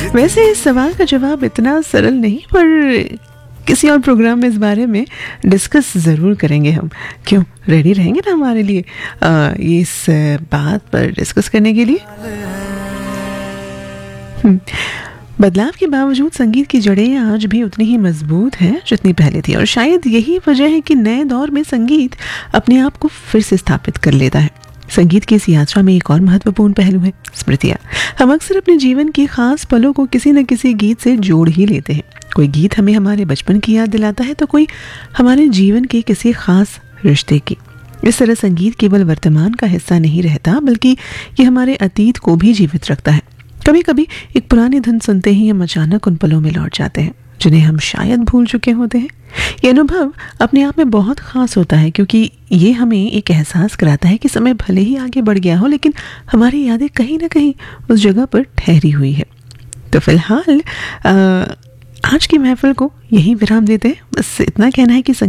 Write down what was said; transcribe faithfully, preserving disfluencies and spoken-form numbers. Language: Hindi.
वैसे इस सवाल का जवाब इतना सरल नहीं, पर किसी और प्रोग्राम में इस बारे में डिस्कस ज़रूर करेंगे हम। क्यों, रेडी रहेंगे ना हमारे लिए आ, इस बात पर डिस्कस करने के लिए? बदलाव के बावजूद संगीत की जड़ें आज भी उतनी ही मजबूत हैं जितनी पहले थी, और शायद यही वजह है कि नए दौर में संगीत अपने आप को फिर से स्थापित कर लेता है। संगीत की इस यात्रा में एक और महत्वपूर्ण पहलू है स्मृतियाँ। हम अक्सर अपने जीवन के खास पलों को किसी न किसी गीत से जोड़ ही लेते हैं। कोई गीत हमें हमारे बचपन की याद दिलाता है, तो कोई हमारे जीवन के किसी खास रिश्ते की। इस तरह संगीत केवल वर्तमान का हिस्सा नहीं रहता, बल्कि ये हमारे अतीत को भी जीवित रखता है। कभी कभी एक पुरानी धुन सुनते ही हम अचानक उन पलों में लौट जाते हैं जिन्हें हम शायद भूल चुके होते हैं। ये अनुभव अपने आप में बहुत खास होता है, क्योंकि ये हमें एक एहसास कराता है कि समय भले ही आगे बढ़ गया हो, लेकिन हमारी यादें कहीं ना कहीं उस जगह पर ठहरी हुई है। तो फिलहाल आज की महफिल को यही विराम देते हैं। बस इतना कहना है कि